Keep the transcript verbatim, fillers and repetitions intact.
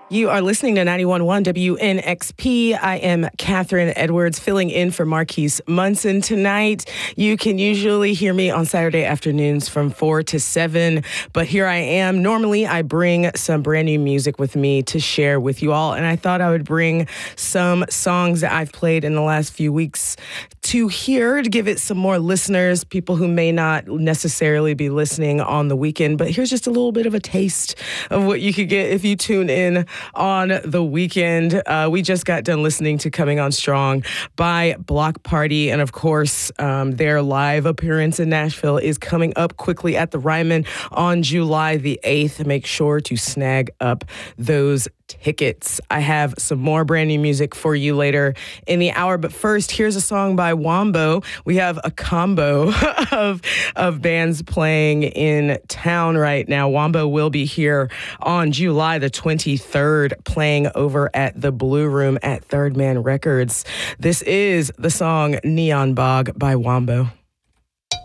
You are listening to ninety-one point one W N X P. I am Catherine Edwards, filling in for Marquise Munson tonight. You can usually hear me on Saturday afternoons from four to seven, but here I am. Normally, I bring some brand new music with me to share with you all, and I thought I would bring some songs that I've played in the last few weeks to hear, to give it some more listeners, people who may not necessarily be listening on the weekend. But here's just a little bit of a taste of what you could get if you tune in on the weekend. Uh, we just got done listening to Coming On Strong by Block Party. And of course, um, their live appearance in Nashville is coming up quickly at the Ryman on July the eighth. Make sure to snag up those tickets. I have some more brand new music for you later in the hour. But first, here's a song by Wombo. We have a combo of, of bands playing in town right now. Wombo will be here on July the twenty-third, playing over at the Blue Room at Third Man Records. This is the song Neon Bog by Wombo.